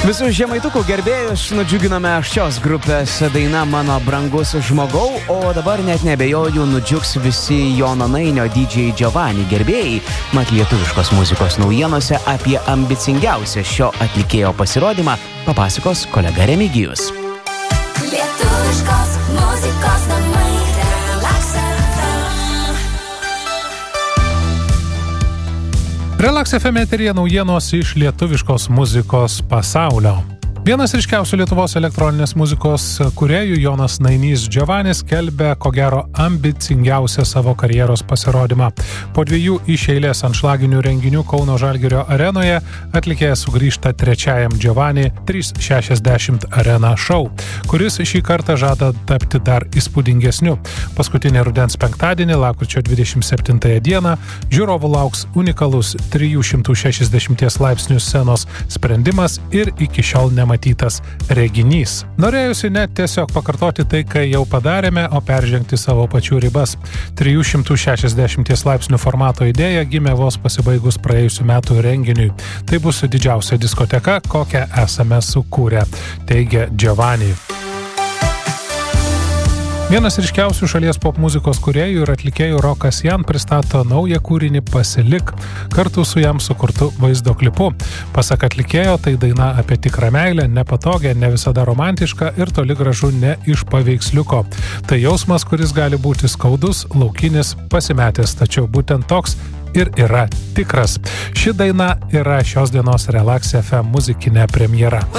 Visus žemaitukų gerbėjus nudžiuginame šios grupės daina Mano brangus žmogau, o dabar net nebejoju nudžiugs visi Jono Nainio DJ Giovanni gerbėjai, mat lietuviškos muzikos naujienose apie ambicingiausią šio atlikėjo pasirodymą papasakos kolega Remigijus. Lietuviškos muzikos namai. Relax FM eteryje naujienos iš lietuviškos muzikos pasaulio. Vienas ryškiausių Lietuvos elektroninės muzikos kūrėjų Jonas Nainys Giovannis skelbia ko gero ambicingiausią savo karjeros pasirodymą. Po 2 iš eilės anšlaginių renginių Kauno Žalgirio arenoje atlikėjas sugrįžta trečiajam Giovanni 360 Arena show, kuris šį kartą žada tapti dar įspūdingesniu. Paskutinį rudens penktadienį, lapkričio 27 dieną, žiūrovų lauks unikalus 360 laipsnių scenos sprendimas ir iki šiol nematytas reginys. Norėjusi net tiesiog pakartoti tai, kai jau padarėme, o peržengti savo pačių ribas. 360 laipsnių formato idėja gimė vos pasibaigus praėjusių metų renginiui. Tai bus didžiausia diskoteka, kokią esame sukūrę, teigia Giovanni. Vienas ryškiausių šalies pop muzikos kūrėjų ir atlikėjų Rokas Jan pristato naują kūrinį Pasilik kartu su jam sukurtu vaizdo klipu. Pasak atlikėjo, tai daina apie tikrą meilę, nepatogią, ne visada romantišką ir toli gražu ne iš paveiksliuko. Tai jausmas, kuris gali būti skaudus, laukinis, pasimetęs, tačiau būtent toks ir yra tikras. Ši daina yra šios dienos Relax FM muzikinė premjera.